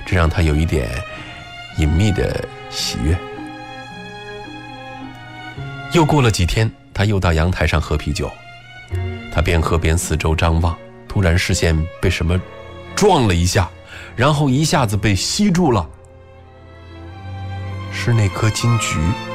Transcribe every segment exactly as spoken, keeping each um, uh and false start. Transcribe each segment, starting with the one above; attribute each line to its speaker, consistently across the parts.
Speaker 1: 这让他有一点隐秘的喜悦。又过了几天，他又到阳台上喝啤酒，他边喝边四周张望，突然视线被什么撞了一下，然后一下子被吸住了，是那颗金桔。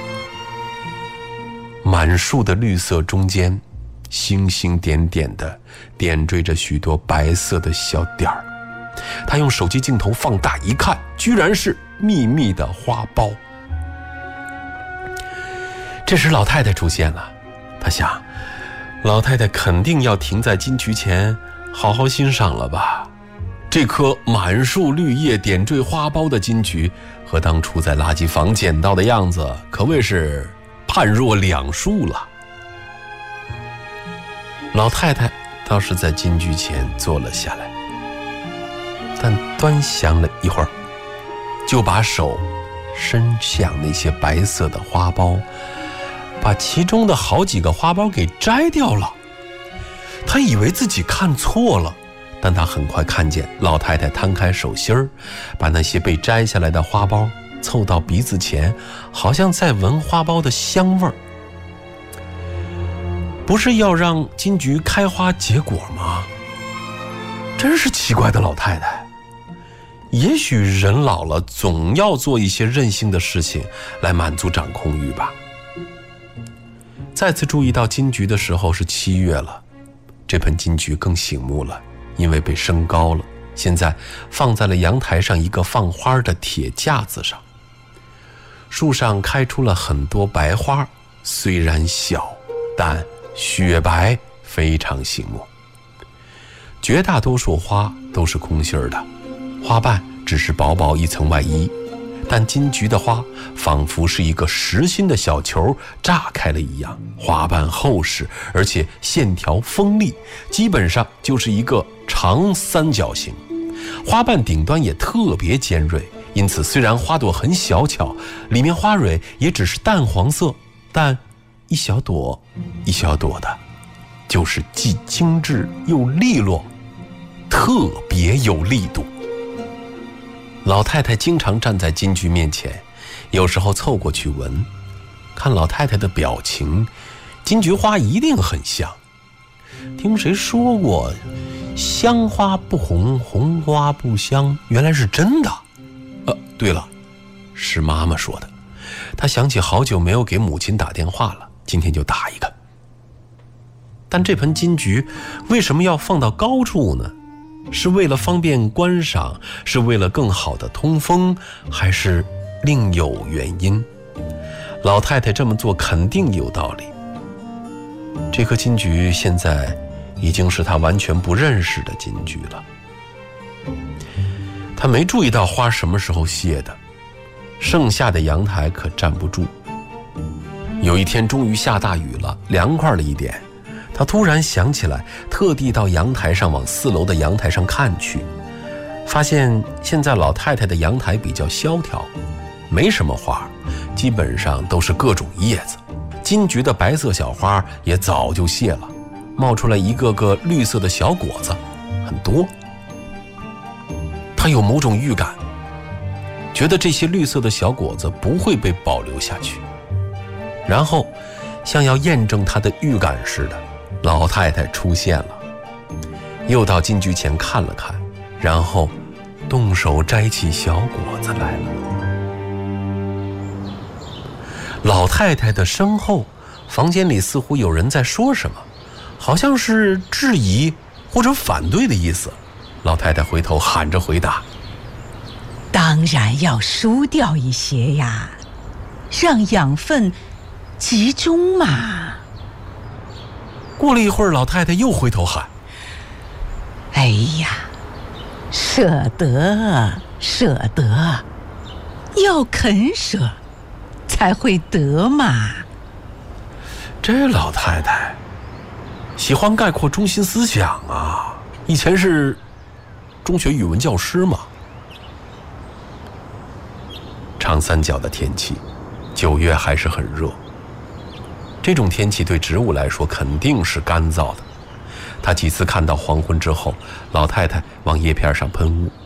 Speaker 1: 满树的绿色中间，星星点点的点缀着许多白色的小点儿。他用手机镜头放大一看，居然是密密的花苞。这时老太太出现了，他想，老太太肯定要停在金桔前好好欣赏了吧。这颗满树绿叶点缀花苞的金桔和当初在垃圾房捡到的样子可谓是判若两树了。老太太倒是在金桔前坐了下来，但端详了一会儿，就把手伸向那些白色的花苞，把其中的好几个花苞给摘掉了。他以为自己看错了，但他很快看见老太太摊开手心儿，把那些被摘下来的花苞凑到鼻子前，好像在闻花苞的香味儿。不是要让金桔开花结果吗？真是奇怪的老太太。也许人老了总要做一些任性的事情来满足掌控欲吧。再次注意到金桔的时候是七月了，这盆金桔更醒目了，因为被升高了，现在放在了阳台上一个放花的铁架子上。树上开出了很多白花，虽然小，但雪白，非常醒目。绝大多数花都是空心的，花瓣只是薄薄一层外衣，但金桔的花仿佛是一个实心的小球炸开了一样，花瓣厚实，而且线条锋利，基本上就是一个长三角形。花瓣顶端也特别尖锐，因此虽然花朵很小巧，里面花蕊也只是淡黄色，但一小朵一小朵的，就是既精致又利落，特别有力度。老太太经常站在金桔面前，有时候凑过去闻，看老太太的表情，金桔花一定很香。听谁说过香花不红，红花不香，原来是真的。呃，对了，是妈妈说的。她想起好久没有给母亲打电话了，今天就打一个。但这盆金桔为什么要放到高处呢？是为了方便观赏，是为了更好的通风，还是另有原因？老太太这么做肯定有道理。这颗金桔现在已经是她完全不认识的金桔了。她没注意到花什么时候谢的，盛夏的阳台可站不住。有一天终于下大雨了，凉快了一点，他突然想起来，特地到阳台上往四楼的阳台上看去，发现现在老太太的阳台比较萧条，没什么花，基本上都是各种叶子。金桔的白色小花也早就谢了，冒出来一个个绿色的小果子，很多。他有某种预感，觉得这些绿色的小果子不会被保留下去。然后像要验证他的预感似的，老太太出现了，又到金桔前看了看，然后动手摘起小果子来了。老太太的身后，房间里似乎有人在说什么，好像是质疑或者反对的意思。老太太回头喊着回答：
Speaker 2: 当然要输掉一些呀，让养分集中嘛。
Speaker 1: 过了一会儿，老太太又回头喊：
Speaker 2: 哎呀，舍得舍得，要肯舍才会得嘛。
Speaker 1: 这老太太喜欢概括中心思想啊，以前是中学语文教师嘛。长三角的天气，九月还是很热。这种天气对植物来说肯定是干燥的。他几次看到黄昏之后，老太太往叶片上喷雾，